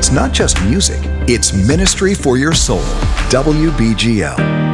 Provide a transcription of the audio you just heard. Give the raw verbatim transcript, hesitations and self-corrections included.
It's not just music, it's ministry for your soul. W B G L.